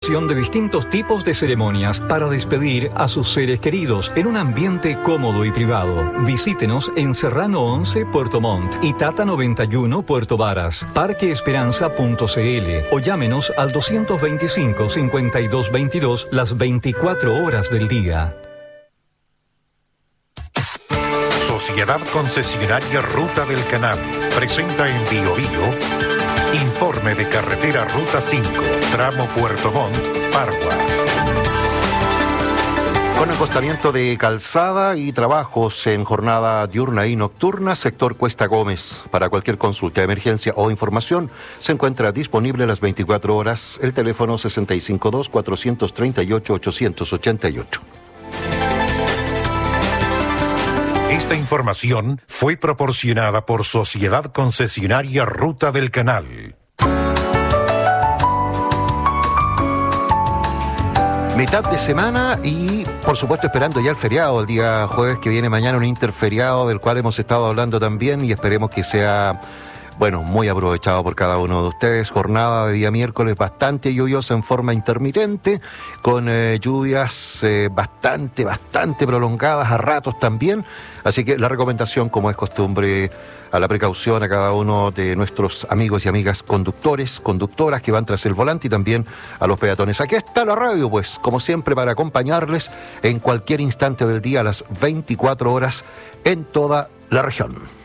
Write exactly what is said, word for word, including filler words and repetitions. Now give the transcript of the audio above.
organización de distintos tipos de ceremonias para despedir a sus seres queridos en un ambiente cómodo y privado. Visítenos en Serrano once, Puerto Montt y Tata noventa y uno, Puerto Varas, parque esperanza punto c l o llámenos al doscientos veinticinco, cincuenta y dos veintidós las veinticuatro horas del día. Sociedad Concesionaria Ruta del Canal presenta en Bio Bio informe de carretera Ruta cinco, tramo Puerto Montt, Pargua. Con acostamiento de calzada y trabajos en jornada diurna y nocturna, sector Cuesta Gómez. Para cualquier consulta, emergencia o información, se encuentra disponible las veinticuatro horas el teléfono sesenta y cinco dos, cuatrocientos treinta y ocho, ochocientos ochenta y ocho. Esta información fue proporcionada por Sociedad Concesionaria Ruta del Canal. Mitad de semana y, por supuesto, esperando ya el feriado, el día jueves que viene mañana, un interferiado del cual hemos estado hablando también y esperemos que sea, bueno, muy aprovechado por cada uno de ustedes. Jornada de día miércoles bastante lluviosa en forma intermitente, con eh, lluvias eh, bastante, bastante prolongadas a ratos también. Así que la recomendación, como es costumbre, a la precaución a cada uno de nuestros amigos y amigas conductores, conductoras que van tras el volante y también a los peatones. Aquí está la radio, pues, como siempre, para acompañarles en cualquier instante del día a las veinticuatro horas en toda la región.